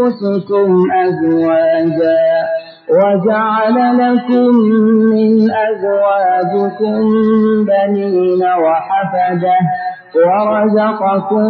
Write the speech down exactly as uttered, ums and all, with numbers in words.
أنفسكم أزواجا وجعل لكم من أزواجكم بنين وحفدة ورزقكم